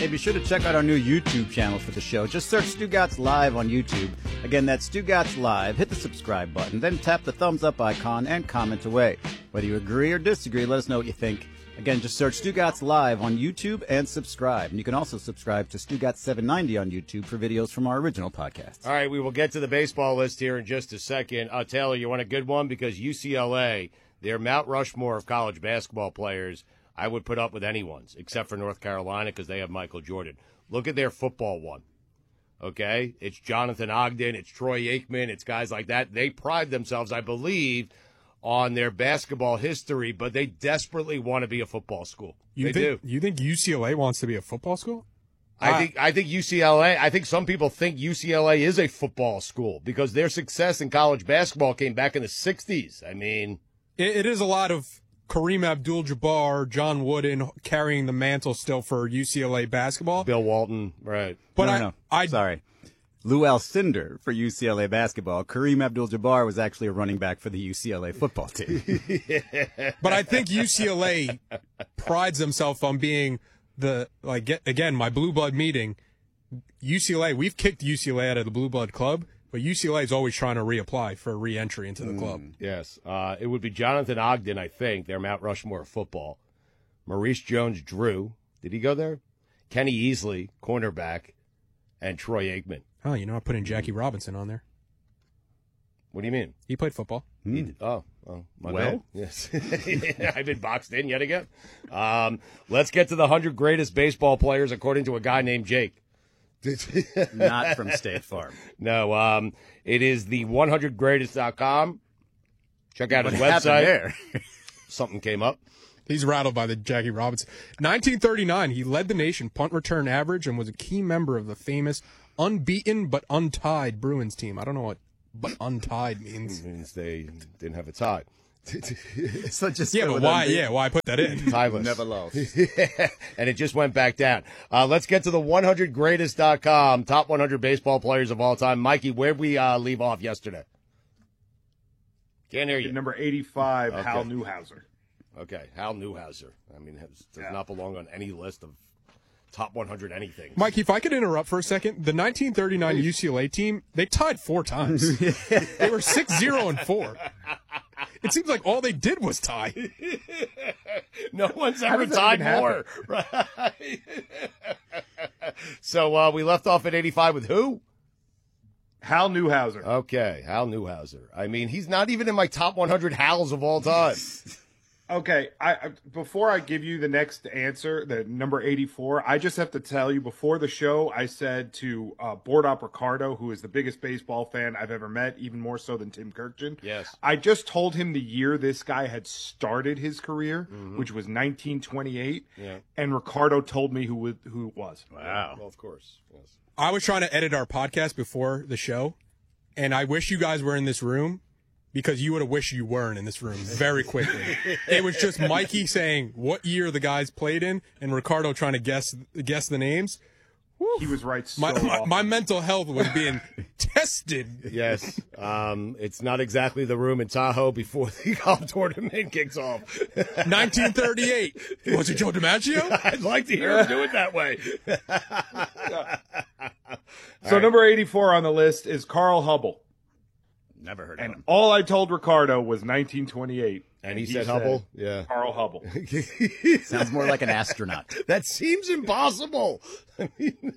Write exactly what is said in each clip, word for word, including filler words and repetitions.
Hey, be sure to check out our new YouTube channel for the show. Just search Stugotz Live on YouTube. Again, that's Stugotz Live. Hit the subscribe button, then tap the thumbs up icon and comment away. Whether you agree or disagree, let us know what you think. Again, just search Stugotz Live on YouTube and subscribe. And you can also subscribe to Stugotz seven ninety on YouTube for videos from our original podcast. All right, we will get to the baseball list here in just a second. Uh, Taylor, you want a good one? Because U C L A, they're Mount Rushmore of college basketball players. I would put up with anyone's, except for North Carolina, because they have Michael Jordan. Look at their football one, okay? It's Jonathan Ogden, it's Troy Aikman, it's guys like that. They pride themselves, I believe, on their basketball history, but they desperately want to be a football school. You they think, do. You think U C L A wants to be a football school? I uh, think I think U C L A, I think some people think U C L A is a football school because their success in college basketball came back in the sixties. I mean... It, it is a lot of Kareem Abdul-Jabbar, John Wooden carrying the mantle still for U C L A basketball. Bill Walton, right. But no, I, no, I, sorry. Lou Alcindor for U C L A basketball. Kareem Abdul-Jabbar was actually a running back for the U C L A football team. But I think U C L A prides themselves on being the, like, get, again, my blue blood meeting. U C L A, we've kicked U C L A out of the blue blood club, but U C L A is always trying to reapply for a re-entry into the mm, club. Yes. Uh, it would be Jonathan Ogden, I think. They're Mount Rushmore of football. Maurice Jones-Drew. Did he go there? Kenny Easley, cornerback, and Troy Aikman. Oh, you know, I put in Jackie Robinson on there. What do you mean? He played football. He did, oh, oh, my Well? bad. Yes. I've been boxed in yet again. Um, let's get to the one hundred greatest baseball players according to a guy named Jake. Not from State Farm. No, um, it is the one hundred greatest dot com. Check out What his happened website. there? Something came up. He's rattled by the Jackie Robinson. nineteen thirty-nine, he led the nation punt return average and was a key member of the famous unbeaten but untied Bruins team. I don't know what but untied means. It means they didn't have a tie. So just Yeah, go but with why? unbeaten. Yeah, why put that in? Tieless. Never lost. And it just went back down. Uh, let's get to the one hundred greatest dot com, top one hundred baseball players of all time. Mikey, where'd we uh, leave off yesterday? Can't hear you. Number eighty-five, Okay. Hal Newhouser. Okay, Hal Newhouser. I mean, has, does Yeah. not belong on any list of top one hundred anything. Mikey, if I could interrupt for a second, the nineteen thirty-nine U C L A team, they tied four times. They were six zero and four. It seems like all they did was tie. No one's How ever does that tied even more. Right. So uh, we left off at eighty-five with who? Hal Newhouser. Okay, Hal Newhouser. I mean, he's not even in my top one hundred Hals of all time. Okay, I, I before I give you the next answer, the number eighty-four, I just have to tell you, before the show, I said to uh, Board Op Ricardo, who is the biggest baseball fan I've ever met, even more so than Tim Kirkjian. Yes. I just told him the year this guy had started his career, Mm-hmm. which was nineteen twenty-eight, Yeah. and Ricardo told me who it- who it was. Wow. Well, of course. Yes. I was trying to edit our podcast before the show, and I wish you guys were in this room because you would have wished you weren't in this room very quickly. It was just Mikey saying what year the guys played in and Ricardo trying to guess guess the names. Woo. He was right so My, my, often. my mental health was being tested. Yes. Um, it's not exactly the room in Tahoe before the golf tournament kicks off. nineteen thirty-eight. Was it Joe DiMaggio? I'd like to hear him do it that way. So number eighty-four on the list is Carl Hubble. Never heard of And him. all I told Ricardo was nineteen twenty-eight. And he said Hubble? Yeah. Carl Hubble. Sounds more like an astronaut. That seems impossible. I mean,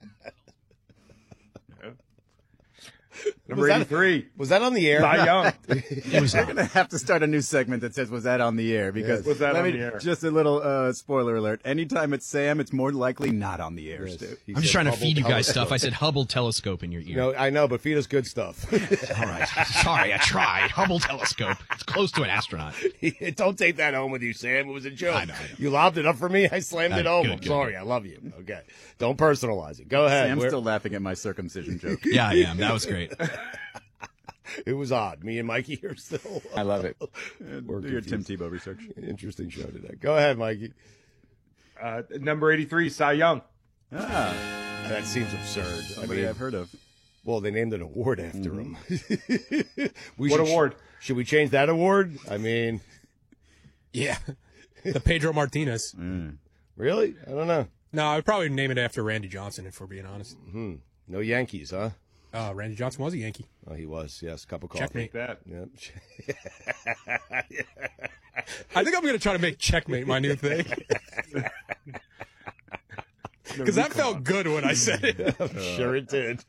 Number Was that- eighty-three. was that on the air? Cy Young. We're going to have to start a new segment that says, was that on the air? Because, Was that let on me- the air? just a little uh, spoiler alert. Anytime it's Sam, it's more likely not on the air, Yes. Stu. He I'm just said trying to Hubble feed you guys telescope. stuff. I said Hubble telescope in your ear. No, I know, but feed us good stuff. All right. Sorry, I tried. Hubble telescope. It's close to an astronaut. Don't take that home with you, Sam. It was a joke. I know, I know. You lobbed it up for me. I slammed Uh, it home. good, I'm good, sorry. good. I love you. Okay. Don't personalize it. Go ahead. Sam's We're- still laughing at my circumcision joke. Yeah, I am. That was great. It was odd. Me and Mikey are still. I love it. We're Do your Tim confused. Tebow research. Interesting show today. Go ahead, Mikey. Uh, number eighty-three, Cy Young. Ah, That seems absurd. somebody I mean, I've heard of. well, they named an award after him. we What should- award? Should we change that award? I mean, Yeah. The Pedro Martinez. really? I don't know. No, I would probably name it after Randy Johnson, if we're being honest. Hmm. No Yankees, huh? Uh, Randy Johnson was a Yankee. Oh, he was. Yes, cup of coffee. Checkmate. That. Yep. I think I'm going to try to make checkmate my new thing. Because that felt good when I said it. I'm sure it did.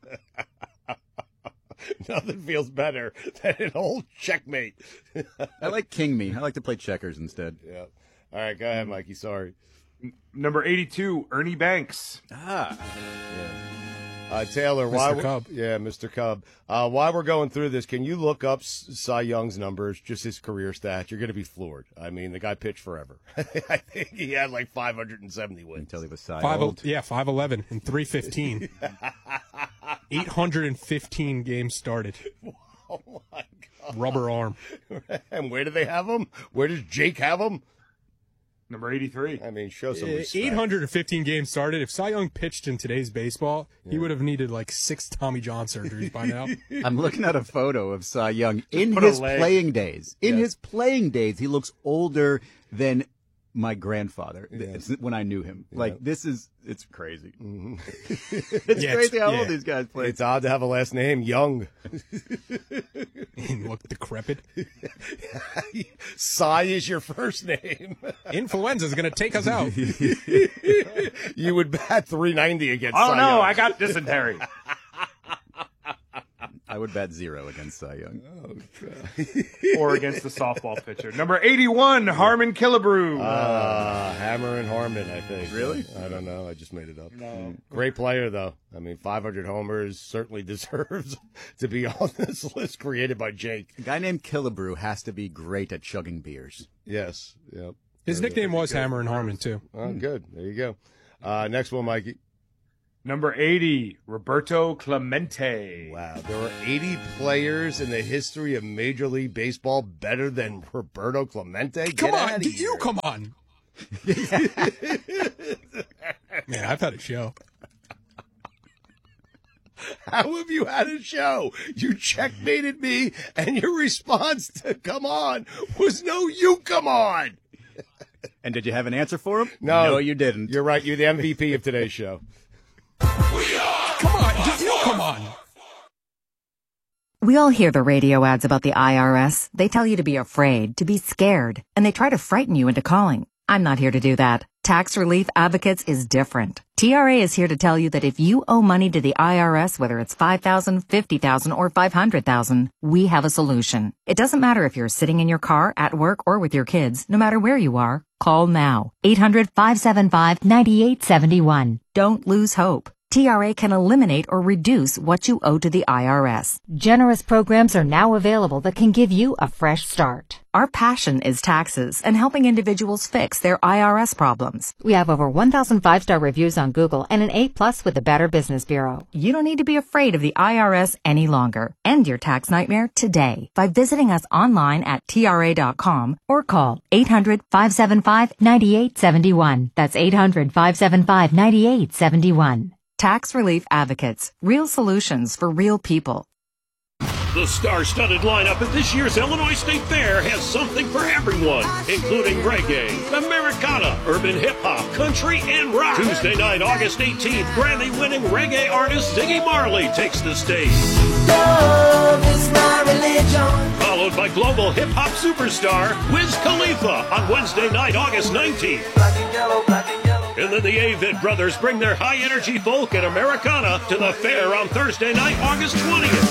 Nothing feels better than an old checkmate. I like king me. I like to play checkers instead. Yeah. All right, go ahead, Mikey. Sorry. Number eighty-two, Ernie Banks. Ah. Uh, Taylor, Mister why? we- Cub. Yeah, Mister Cub. Uh, while we're going through this, can you look up S- Cy Young's numbers, just his career stats? You're going to be floored. I mean, the guy pitched forever. I think he had like five hundred seventy wins. Until he was side Five, old. yeah, five eleven and three fifteen. eight hundred fifteen games started. Oh my God! Rubber arm. And where do they have him? Where does Jake have him? Number eighty-three. I mean, show some respect. eight hundred fifteen games started. If Cy Young pitched in today's baseball, he would have needed like six Tommy John surgeries by now. I'm looking at a photo of Cy Young in put a his leg. playing days. In Yes. his playing days, he looks older than my grandfather Yes. when I knew him. Like, Yeah. this is, it's crazy. Mhm. It's Yeah, crazy it's- how yeah. old these guys play. It's odd to have a last name, Young. And look decrepit. Cy is your first name. Influenza's going to take us out. You would bat three ninety against Oh Cy no, Young. I got dysentery. I would bet zero against Cy Young. Or against the softball pitcher. Number eighty-one, Harmon Killebrew. Uh, Hammer and Harmon, I think. Really? I don't know. I just made it up. No. Great player, though. I mean, five hundred homers, certainly deserves to be on this list created by Jake. A guy named Killebrew has to be great at chugging beers. Yes. Yep. His nickname was Hammer and Harmon, too. Oh, good. There you go. Uh, next one, Mikey. Number eighty, Roberto Clemente. Wow. There were eighty players in the history of Major League Baseball better than Roberto Clemente. Come Get on. outta do here. You come on. Man, I've had a show. How have you had a show? You checkmated me, and your response to "come on" was "no, you come on." And did you have an answer for him? No, No, you didn't. You're right. You're the M V P of today's show. Come on. do You come on. We all hear the radio ads about the I R S. They tell you to be afraid, to be scared, and they try to frighten you into calling. I'm not here to do that. Tax Relief Advocates is different. T R A is here to tell you that if you owe money to the I R S, whether it's five thousand dollars, fifty thousand dollars, or five hundred thousand dollars, we have a solution. It doesn't matter if you're sitting in your car, at work, or with your kids. No matter where you are, call now. eight hundred, five seven five, nine eight seven one. Don't lose hope. T R A can eliminate or reduce what you owe to the I R S. Generous programs are now available that can give you a fresh start. Our passion is taxes and helping individuals fix their I R S problems. We have over one thousand five-star reviews on Google and an A plus with the Better Business Bureau. You don't need to be afraid of the I R S any longer. End your tax nightmare today by visiting us online at T R A dot com or call eight hundred, five seven five, nine eight seven one. That's eight hundred, five seven five, nine eight seven one. Tax Relief Advocates. Real solutions for real people. The star-studded lineup at this year's Illinois State Fair has something for everyone, including reggae, Americana, urban hip-hop, country, and rock. Tuesday night, August eighteenth, Grammy-winning reggae artist Ziggy Marley takes the stage. Love is my religion. Followed by global hip-hop superstar Wiz Khalifa on Wednesday night, August nineteenth. Black and yellow, black and yellow. And then the Avid Brothers bring their high-energy folk and Americana to the fair on Thursday night, August twentieth.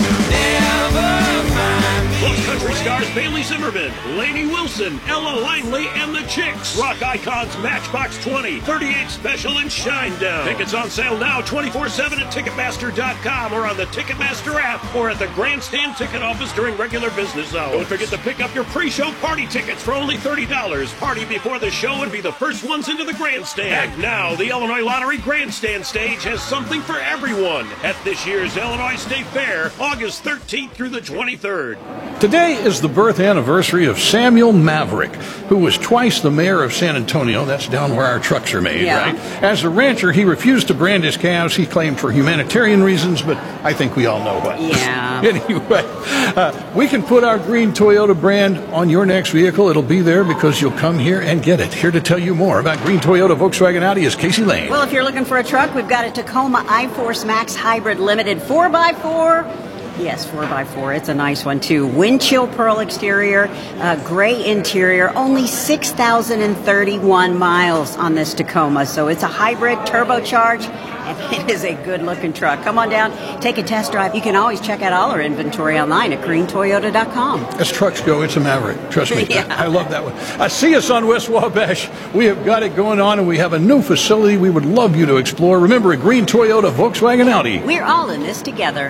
Plus country stars Bailey Zimmerman, Lainey Wilson, Ella Langley, and the Chicks. Rock icons Matchbox twenty, thirty-eight Special, and Shinedown. Tickets on sale now twenty-four seven at Ticketmaster dot com or on the Ticketmaster app or at the Grandstand ticket office during regular business hours. Don't forget to pick up your pre-show party tickets for only thirty dollars. Party before the show and be the first ones into the Grandstand. And now, the Illinois Lottery Grandstand stage has something for everyone at this year's Illinois State Fair, August thirteenth through the twenty-third. Today is the birth anniversary of Samuel Maverick, who was twice the mayor of San Antonio. That's down where our trucks are made, Yeah. right? As a rancher, he refused to brand his calves, he claimed, for humanitarian reasons, but I think we all know what. Yeah. Anyway, uh, we can put our green Toyota brand on your next vehicle. It'll be there because you'll come here and get it. Here to tell you more about green Toyota, Volkswagen, Wagonati is Casey Lane. Well, if you're looking for a truck, we've got a Tacoma iForce Max Hybrid Limited four by four. Yes, four by four. It's a nice one, too. Wind chill pearl exterior, uh, gray interior, only six thousand thirty-one miles on this Tacoma. So it's a hybrid, turbocharged, and it is a good-looking truck. Come on down, take a test drive. You can always check out all our inventory online at green toyota dot com. As trucks go, it's a Maverick. Trust me. Yeah. I love that one. Uh, see us on West Wabash. We have got it going on, and we have a new facility we would love you to explore. Remember, at Green Toyota, Volkswagen, Audi. We're all in this together.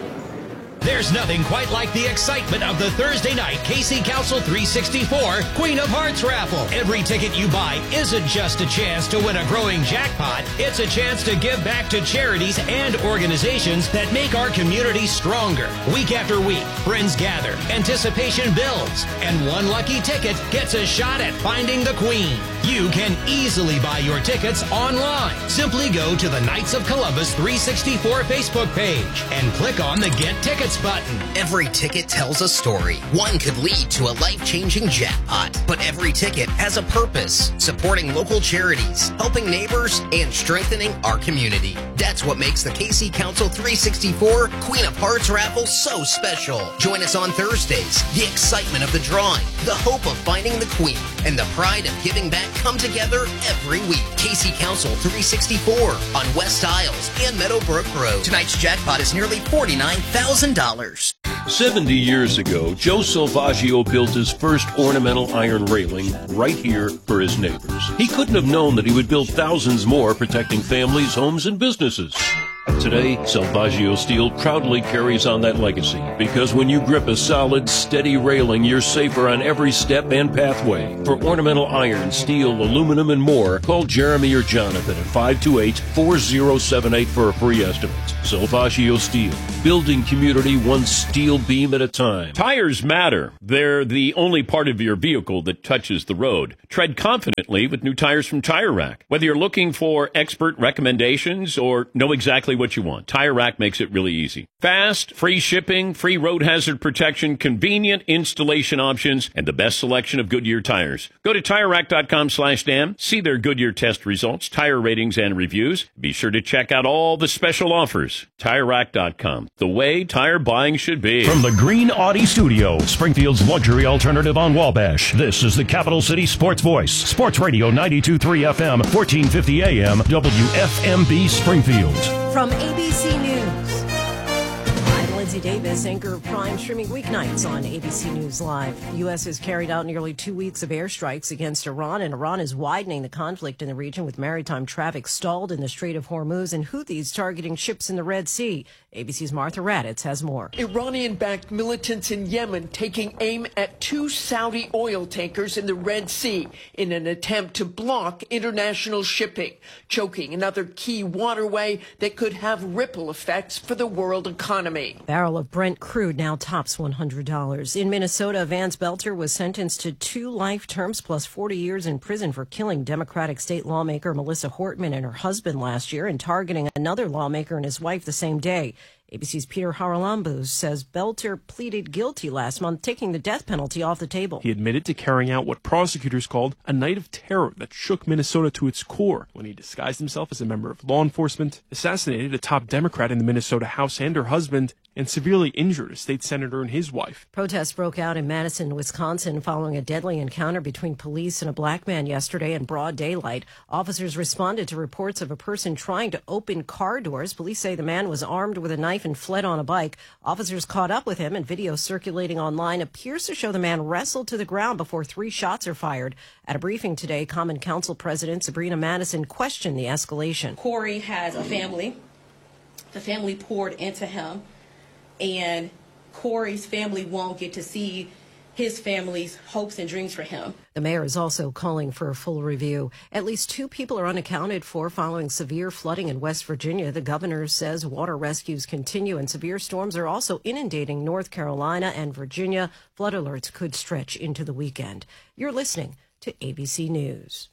There's nothing quite like the excitement of the Thursday night K C Council three sixty-four Queen of Hearts raffle. Every ticket you buy isn't just a chance to win a growing jackpot. It's a chance to give back to charities and organizations that make our community stronger. Week after week, friends gather, anticipation builds, and one lucky ticket gets a shot at finding the Queen. You can easily buy your tickets online. Simply go to the Knights of Columbus three sixty-four Facebook page and click on the Get Tickets button. Every ticket tells a story. One could lead to a life-changing jackpot. But every ticket has a purpose. Supporting local charities, helping neighbors, and strengthening our community. That's what makes the K C Council three sixty-four Queen of Hearts raffle so special. Join us on Thursdays. The excitement of the drawing, the hope of finding the Queen, and the pride of giving back come together every week. K C Council three sixty-four on West Isles and Meadowbrook Road. Tonight's jackpot is nearly forty-nine thousand dollars. seventy years ago, Joe Salvaggio built his first ornamental iron railing right here for his neighbors. He couldn't have known that he would build thousands more protecting families, homes, and businesses. Today, Salvaggio Steel proudly carries on that legacy because when you grip a solid, steady railing, you're safer on every step and pathway. For ornamental iron, steel, aluminum, and more, call Jeremy or Jonathan at five two eight, four zero seven eight for a free estimate. Salvaggio Steel, building community one steel beam at a time. Tires matter. They're the only part of your vehicle that touches the road. Tread confidently with new tires from Tire Rack. Whether you're looking for expert recommendations or know exactly what you want, Tire Rack makes it really easy. Fast, free shipping, free road hazard protection, convenient installation options, and the best selection of Goodyear tires. Go to Tire Rack dot com slash Dan, see their Goodyear test results, tire ratings, and reviews. Be sure to check out all the special offers. Tire Rack dot com, the way tire buying should be. From the Green Audi Studio, Springfield's luxury alternative on Wabash, this is the Capital City Sports Voice. Sports Radio ninety-two point three F M, fourteen fifty A M, W F M B Springfield. From A B C News, I'm Lindsay Davis, anchor of Prime, streaming weeknights on A B C News Live. The U S has carried out nearly two weeks of airstrikes against Iran, and Iran is widening the conflict in the region with maritime traffic stalled in the Strait of Hormuz and Houthis targeting ships in the Red Sea. A B C's Martha Raddatz has more. Iranian-backed militants in Yemen taking aim at two Saudi oil tankers in the Red Sea in an attempt to block international shipping, choking another key waterway that could have ripple effects for the world economy. A barrel of Brent crude now tops one hundred dollars. In Minnesota, Vance Belter was sentenced to two life terms plus forty years in prison for killing Democratic state lawmaker Melissa Hortman and her husband last year and targeting another lawmaker and his wife the same day. A B C's Peter Haralambous says Belter pleaded guilty last month, taking the death penalty off the table. He admitted to carrying out what prosecutors called a night of terror that shook Minnesota to its core when he disguised himself as a member of law enforcement, assassinated a top Democrat in the Minnesota House and her husband, and severely injured a state senator and his wife. Protests broke out in Madison, Wisconsin, following a deadly encounter between police and a black man yesterday in broad daylight. Officers responded to reports of a person trying to open car doors. Police say the man was armed with a knife and fled on a bike. Officers caught up with him, and video circulating online appears to show the man wrestled to the ground before three shots are fired. At a briefing today, Common Council President Sabrina Madison questioned the escalation. Corey has a family. The family poured into him, and Corey's family won't get to see his family's hopes and dreams for him. The mayor is also calling for a full review. At least two people are unaccounted for following severe flooding in West Virginia. The governor says water rescues continue, and severe storms are also inundating North Carolina and Virginia. Flood alerts could stretch into the weekend. You're listening to A B C News.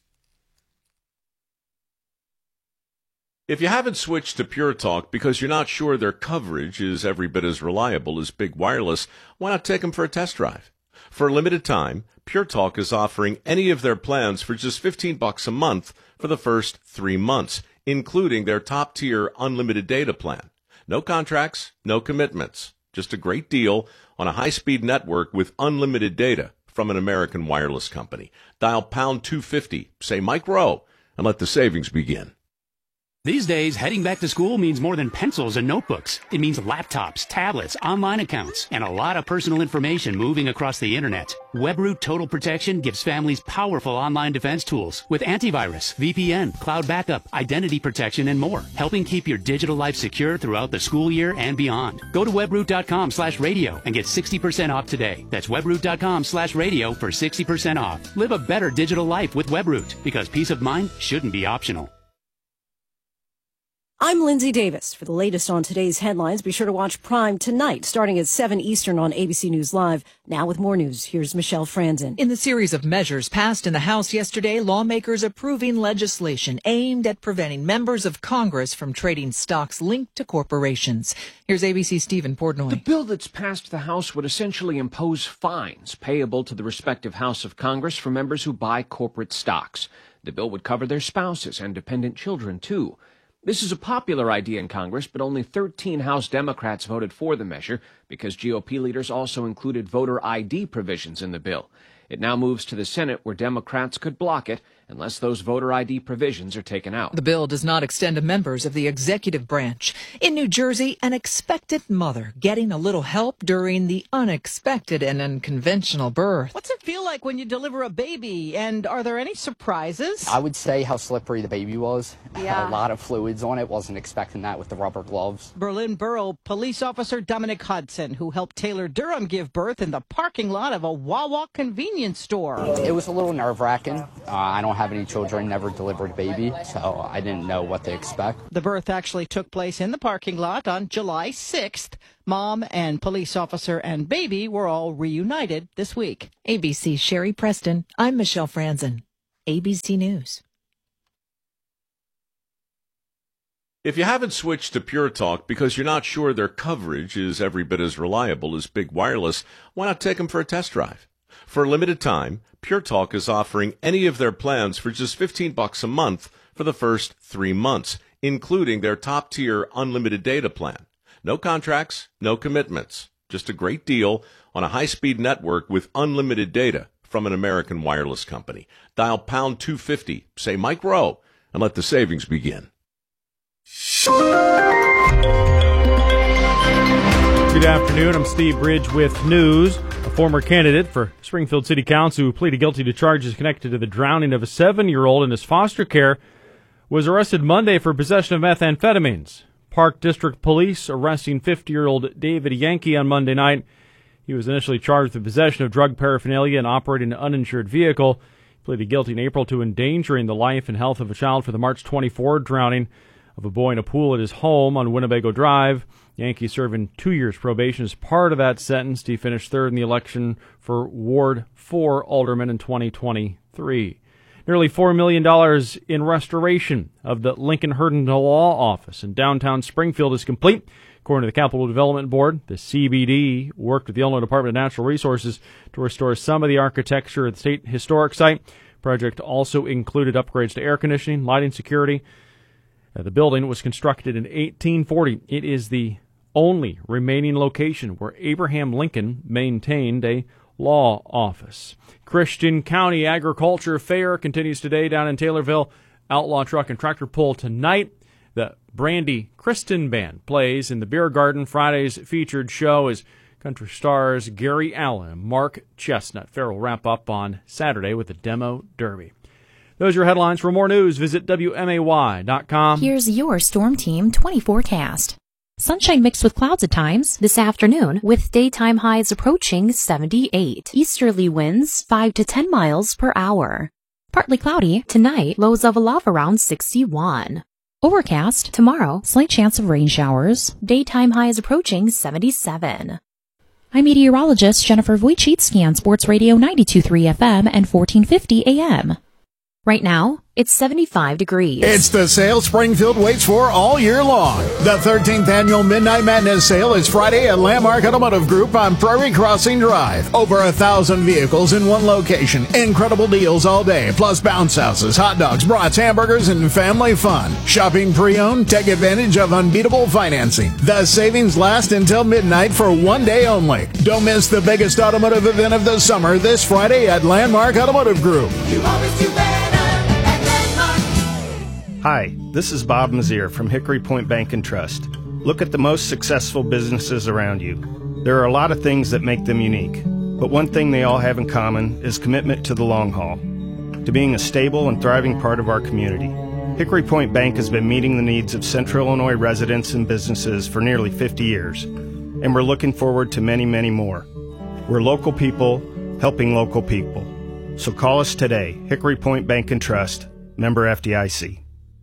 If you haven't switched to Pure Talk because you're not sure their coverage is every bit as reliable as Big Wireless, why not take them for a test drive? For a limited time, Pure Talk is offering any of their plans for just fifteen bucks a month for the first three months, including their top-tier unlimited data plan. No contracts, no commitments. Just a great deal on a high-speed network with unlimited data from an American wireless company. Dial pound two fifty, say Mike Rowe, and let the savings begin. These days, heading back to school means more than pencils and notebooks. It means laptops, tablets, online accounts, and a lot of personal information moving across the internet. WebRoot Total Protection gives families powerful online defense tools with antivirus, V P N, cloud backup, identity protection, and more, helping keep your digital life secure throughout the school year and beyond. Go to webroot.com slash radio and get sixty percent off today. That's webroot.com slash radio for sixty percent off. Live a better digital life with WebRoot, because peace of mind shouldn't be optional. I'm Lindsay Davis. For the latest on today's headlines, be sure to watch Prime tonight, starting at seven Eastern on A B C News Live. Now with more news, here's Michelle Franzen. In the series of measures passed in the House yesterday, lawmakers approving legislation aimed at preventing members of Congress from trading stocks linked to corporations. Here's A B C's Stephen Portnoy. The bill that's passed the House would essentially impose fines payable to the respective House of Congress for members who buy corporate stocks. The bill would cover their spouses and dependent children, too. This is a popular idea in Congress, but only thirteen House Democrats voted for the measure because G O P leaders also included voter I D provisions in the bill. It now moves to the Senate, where Democrats could block it unless those voter I D provisions are taken out. The bill does not extend to members of the executive branch. In New Jersey, an expectant mother getting a little help during the unexpected and unconventional birth. What's it feel like when you deliver a baby, and are there any surprises? I would say how slippery the baby was. Yeah. A lot of fluids on it. Wasn't expecting that with the rubber gloves. Berlin Borough Police Officer Dominic Hudson, who helped Taylor Durham give birth in the parking lot of a Wawa convenience store. It was a little nerve-wracking. Uh, I don't have any children, never delivered a baby, so I didn't know what to expect. The birth actually took place in the parking lot on July sixth. Mom and police officer and baby were all reunited this week. A B C's Sherry Preston. I'm Michelle Franzen. A B C News. If you haven't switched to Pure Talk because you're not sure their coverage is every bit as reliable as Big Wireless, why not take them for a test drive? For a limited time, Pure Talk is offering any of their plans for just fifteen bucks a month for the first three months, including their top-tier unlimited data plan. No contracts, no commitments. Just a great deal on a high-speed network with unlimited data from an American wireless company. Dial pound two fifty, say Mike Rowe, and let the savings begin. Good afternoon. I'm Steve Bridge with news. A former candidate for Springfield City Council who pleaded guilty to charges connected to the drowning of a seven-year-old in his foster care was arrested Monday for possession of methamphetamines. Park District Police arresting fifty-year-old David Yankee on Monday night. He was initially charged with possession of drug paraphernalia and operating an uninsured vehicle. He pleaded guilty in April to endangering the life and health of a child for the March twenty-fourth drowning of a boy in a pool at his home on Winnebago Drive. Yankee serving two years probation as part of that sentence. He finished third in the election for Ward four alderman in twenty twenty-three. Nearly four million dollars in restoration of the Lincoln Herndon Law Office in downtown Springfield is complete. According to the Capital Development Board, the C B D worked with the Illinois Department of Natural Resources to restore some of the architecture of the state historic site. The project also included upgrades to air conditioning, lighting, security. Uh, the building was constructed in eighteen forty. It is the only remaining location where Abraham Lincoln maintained a law office. Christian County Agriculture Fair continues today down in Taylorville. Outlaw Truck and Tractor Pull tonight. The Brandy Kristen Band plays in the Beer Garden. Friday's featured show is country stars Gary Allen and Mark Chestnut. Fair will wrap up on Saturday with the Demo Derby. Those are your headlines. For more news, visit W M A Y dot com. Here's your Storm Team twenty forecast. Sunshine mixed with clouds at times this afternoon, with daytime highs approaching seventy-eight. Easterly winds five to ten miles per hour. Partly cloudy tonight, lows of a low around sixty-one. Overcast tomorrow, slight chance of rain showers. Daytime highs approaching seventy-seven. I'm meteorologist Jennifer Wojcicki on Sports Radio ninety-two point three F M and fourteen fifty A M. Right now, it's seventy-five degrees. It's the sale Springfield waits for all year long. The thirteenth Annual Midnight Madness Sale is Friday at Landmark Automotive Group on Prairie Crossing Drive. Over a thousand vehicles in one location. Incredible deals all day, plus bounce houses, hot dogs, brats, hamburgers, and family fun. Shopping pre-owned? Take advantage of unbeatable financing. The savings last until midnight for one day only. Don't miss the biggest automotive event of the summer this Friday at Landmark Automotive Group. You always do better at Landmark. Hi, this is Bob Mazier from Hickory Point Bank and Trust. Look at the most successful businesses around you. There are a lot of things that make them unique, but one thing they all have in common is commitment to the long haul, to being a stable and thriving part of our community. Hickory Point Bank has been meeting the needs of Central Illinois residents and businesses for nearly fifty years, and we're looking forward to many, many more. We're local people helping local people. So call us today, Hickory Point Bank and Trust, member F D I C.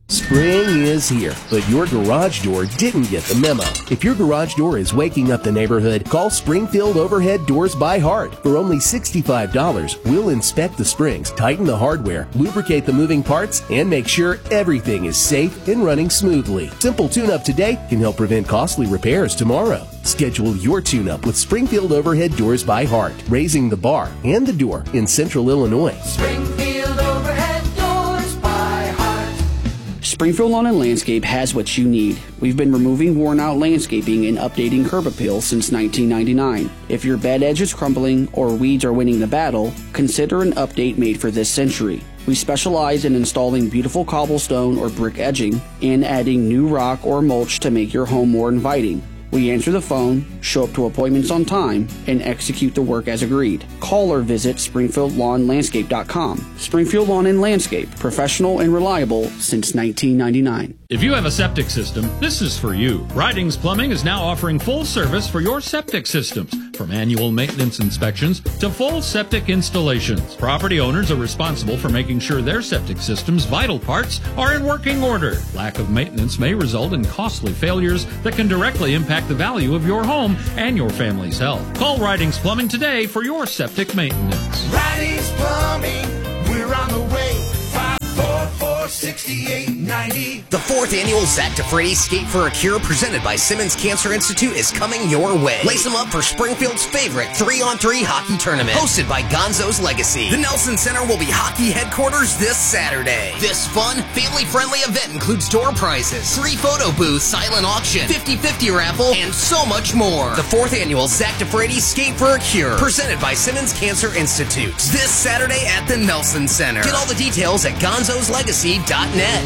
Spring is here, but your garage door didn't get the memo. If your garage door is waking up the neighborhood, call Springfield Overhead Doors by Heart. For only sixty-five dollars, we'll inspect the springs, tighten the hardware, lubricate the moving parts, and make sure everything is safe and running smoothly. Simple tune-up today can help prevent costly repairs tomorrow. Schedule your tune-up with Springfield Overhead Doors by Heart, raising the bar and the door in Central Illinois. Springfield Overhead Doors by Heart. Springfield Lawn and Landscape has what you need. We've been removing worn-out landscaping and updating curb appeal since nineteen ninety-nine. If your bed edge is crumbling or weeds are winning the battle, consider an update made for this century. We specialize in installing beautiful cobblestone or brick edging and adding new rock or mulch to make your home more inviting. We answer the phone, show up to appointments on time, and execute the work as agreed. Call or visit Springfield Lawn Landscape dot com. Springfield Lawn and Landscape, professional and reliable since nineteen ninety-nine. If you have a septic system, this is for you. Ridings Plumbing is now offering full service for your septic systems, from annual maintenance inspections to full septic installations. Property owners are responsible for making sure their septic system's vital parts are in working order. Lack of maintenance may result in costly failures that can directly impact the value of your home and your family's health. Call Ridings Plumbing today for your septic maintenance. Ridings Plumbing, we're on the way. five four four, six eight nine zero. The fourth annual Zach DeFrady Skate for a Cure presented by Simmons Cancer Institute is coming your way. Lace them up for Springfield's favorite three on three hockey tournament, hosted by Gonzo's Legacy. The Nelson Center will be hockey headquarters this Saturday. This fun, family-friendly event includes door prizes, free photo booth, silent auction, fifty-fifty raffle, and so much more. The fourth annual Zach DeFrady Skate for a Cure, presented by Simmons Cancer Institute, this Saturday at the Nelson Center. Get all the details at gonzos legacy dot net.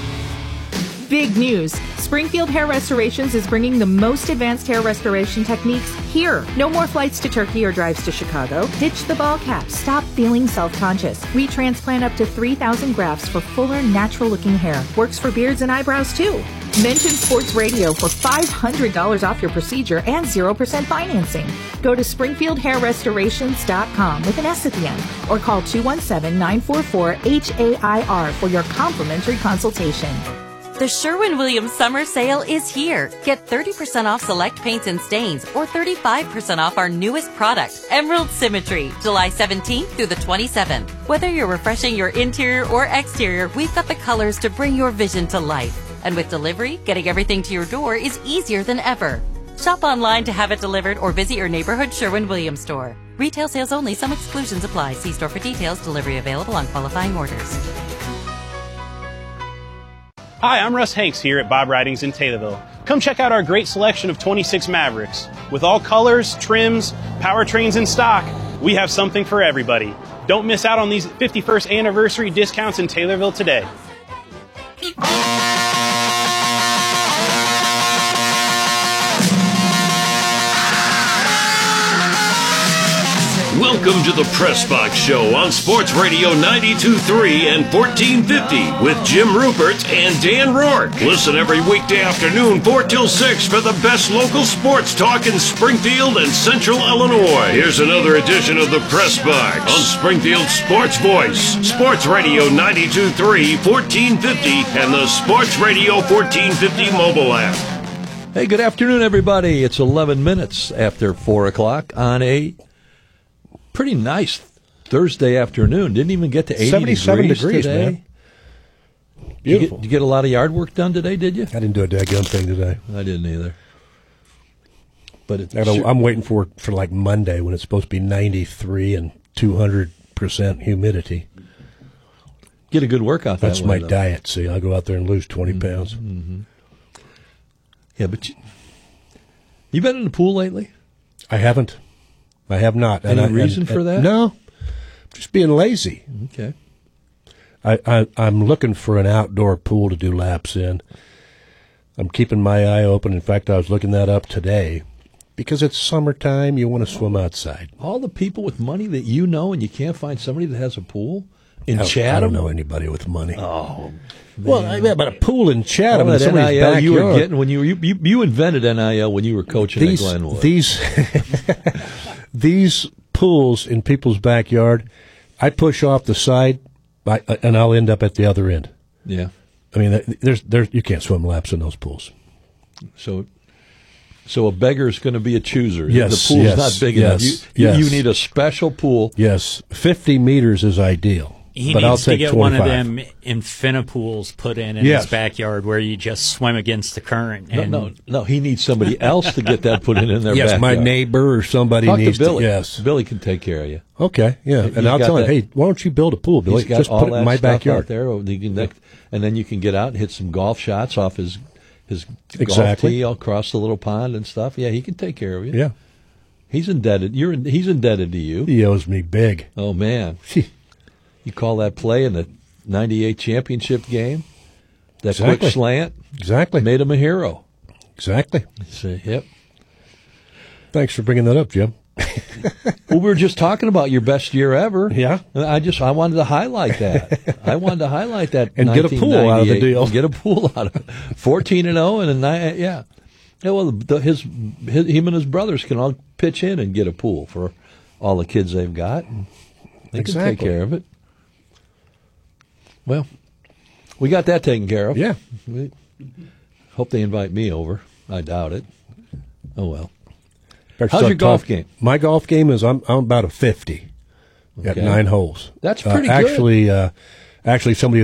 Big news. Springfield Hair Restorations is bringing the most advanced hair restoration techniques here. No more flights to Turkey or drives to Chicago. Ditch the ball cap. Stop feeling self-conscious. We transplant up to three thousand grafts for fuller, natural-looking hair. Works for beards and eyebrows, too. Mention Sports Radio for five hundred dollars off your procedure and zero percent financing. Go to springfield hair restorations dot com with an S at the end or call two one seven, nine four four, H A I R for your complimentary consultation. The Sherwin-Williams summer sale is here. Get thirty percent off select paints and stains or thirty-five percent off our newest product, Emerald Symmetry, July seventeenth through the twenty-seventh. Whether you're refreshing your interior or exterior, we've got the colors to bring your vision to life. And with delivery, getting everything to your door is easier than ever. Shop online to have it delivered or visit your neighborhood Sherwin-Williams store. Retail sales only. Some exclusions apply. See store for details. Delivery available on qualifying orders. Hi, I'm Russ Hanks here at Bob Ridings in Taylorville. Come check out our great selection of twenty-six Mavericks. With all colors, trims, powertrains in stock, we have something for everybody. Don't miss out on these fifty-first anniversary discounts in Taylorville today. Welcome to the Press Box Show on Sports Radio ninety-two point three and fourteen fifty with Jim Rupert and Dan Rourke. Listen every weekday afternoon, four till six, for the best local sports talk in Springfield and Central Illinois. Here's another edition of the Press Box on Springfield Sports Voice, Sports Radio ninety-two point three, fourteen fifty, and the Sports Radio fourteen fifty mobile app. Hey, good afternoon, everybody. It's eleven minutes after four o'clock on a pretty nice Thursday afternoon. Didn't even get to eighty seventy-seven degrees, degrees today. man. Did you, Beautiful. get, did you get a lot of yard work done today, did you? I didn't do a daggum thing today. I didn't either. But it's I don't- I'm waiting for for like Monday when it's supposed to be ninety-three and two hundred percent humidity. Get a good workout that That's way, my though. diet. See, I'll go out there and lose twenty Mm-hmm. pounds. Mm-hmm. Yeah, but you, you been in the pool lately? I haven't. I have not. Any I- reason for that? No, just being lazy. Okay. I, I, I'm looking for an outdoor pool to do laps in. I'm keeping my eye open. In fact, I was looking that up today because it's summertime. You want to swim outside. All the people with money that you know, and you can't find somebody that has a pool in I don't- Chatham? I don't know anybody with money. Oh, well, I mean, but a pool in Chatham All in that somebody's N I L backyard. you were getting when you, were, you you you invented N I L when you were coaching these, at Glenwood. These these pools in people's backyard, I push off the side, I, and I'll end up at the other end. Yeah. I mean, there's there's you can't swim laps in those pools. So, so a beggar's going to be a chooser. Yes, the pool's yes, not big yes, enough. You, yes. you need a special pool. Yes, fifty meters is ideal. He but needs I'll to take get twenty-five. one of them infinipools put in in Yes. his backyard where you just swim against the current. No, And no, no. He needs somebody else to get that put in in their yes, backyard. my neighbor or somebody Talk needs to Billy. to. Yes, Billy can take care of you. Okay, yeah, He's and I'll got tell him, that- hey, why don't you build a pool, Billy? He's got Just all put it that in my stuff backyard. out there, oh, you can, that- and then you can get out and hit some golf shots off his his golf Exactly. tee across the little pond and stuff. Yeah, he can take care of you. Yeah, he's indebted. You're in, he's indebted to you. He owes me big. Oh man, you call that play in the ninety-eight championship game? That Exactly. quick slant, exactly, made him a hero. Exactly. So, yep. Thanks for bringing that up, Jim. Well, we were just talking about your best year ever. Yeah. I just I wanted to highlight that. I wanted to highlight that And get a pool out of the nineteen ninety-eight. deal. Get a pool out of it. fourteen and oh and a nine, yeah. Yeah, well, the, his, his him and his brothers can all pitch in and get a pool for all the kids they've got. They can take Exactly. care of it. Well, we got that taken care of. Yeah. We, hope they invite me over. I doubt it. Oh well. Better How's start your golf talking- game? My golf game is I'm I'm about a fifty at Okay. nine holes. That's Uh, pretty good. actually, uh, actually, somebody